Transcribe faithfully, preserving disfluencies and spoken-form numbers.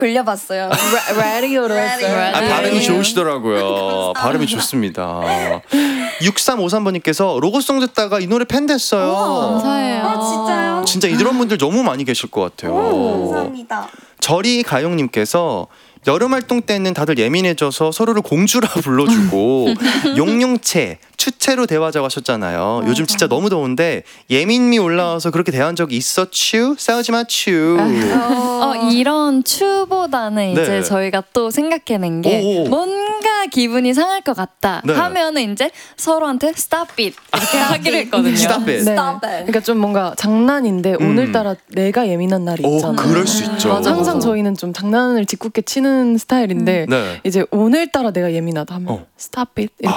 돌려봤어요. 라디오로 했어요. 아, 발음이 좋으시더라고요. 발음이 좋습니다. 육삼오삼 번님께서 로고송 듣다가 이 노래 팬 됐어요. 감사해요. 아, 진짜요? 진짜 이런 분들 너무 많이 계실 것 같아요. 감사합니다. 저리 가용님께서 여름 활동 때는 다들 예민해져서 서로를 공주라 불러주고 용용채, 추채로 대화하자고 하셨잖아요. 맞아. 요즘 진짜 너무 더운데 예민미 올라와서 그렇게 대한 적이 있어? 츄? 싸우지 마, 츄. 어, 이런 추보다는 네. 이제 저희가 또 생각해낸 게 오. 뭔가 기분이 상할 것 같다 네. 하면은 이제 서로한테 stop it 이렇게 하기로 했거든요. Stop it. 네. Stop it. 그러니까 좀 뭔가 장난인데 음. 오늘따라 내가 예민한 날이 오, 있잖아요. 그럴 수 있죠. 맞아. 항상 저희는 좀 장난을 짓궂게 치는 스타일인데 네. 이제 오늘따라 내가 예민하다 하면 어. stop it 이렇게